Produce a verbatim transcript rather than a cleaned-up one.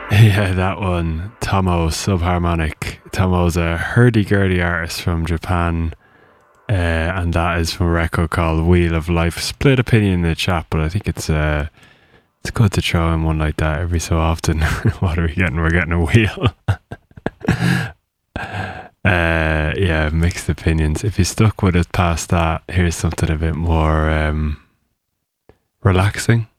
Yeah, that one. Tomo Subharmonic. Tomo's a hurdy-gurdy artist from Japan, uh, and that is from a record called Wheel of Life. Split opinion in the chat, but I think it's uh, it's good to throw in one like that every so often. What are we getting? We're getting a wheel. uh, yeah, mixed opinions. If you stuck with it past that, here's something a bit more um, relaxing.